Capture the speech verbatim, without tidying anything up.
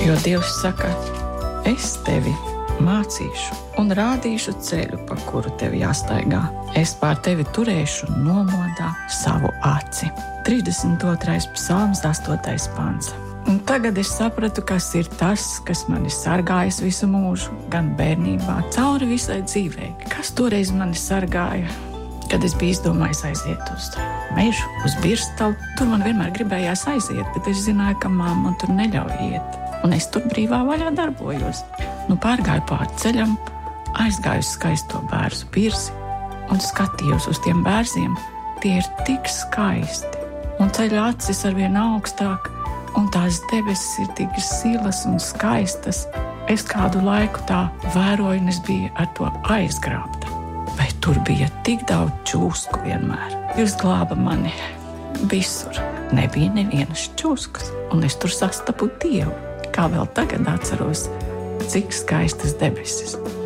Jo Dievs saka, es tevi mācīšu un rādīšu ceļu, pa kuru tev jāstaigā. Es pār tevi turēšu nomodā savu aci. trīsdesmit otrais psalms, astotais pants. Un tagad es sapratu, kas ir tas, kas mani sargājas visu mūžu, gan bērnībā, cauri visai dzīvei. Kas toreiz mani sargāja, kad es biju izdomājis aiziet uz mežu, uz Birstalu. Tur man vienmēr gribējās aiziet, bet es zināju, ka mamma tur neļauj iet. Un es tur brīvā vaļā darbojos. Nu, pārgāju pāri ceļam, aizgāju uz skaisto bērzu pirsi un skatījos uz tiem bērziem. Tie ir tik skaisti, un ceļa acis arvien augstāk, un tās debesis ir tik silas un skaistas. Es kādu laiku tā vēroju, un es biju ar to aizgrābta. Vai tur bija tik daudz čūsku vienmēr? Jūs glāba mani visur. Nebija nevienas čūskas, un es tur sastapu Dievu. Kā vēl tagad atceros, cik skaistas debesis.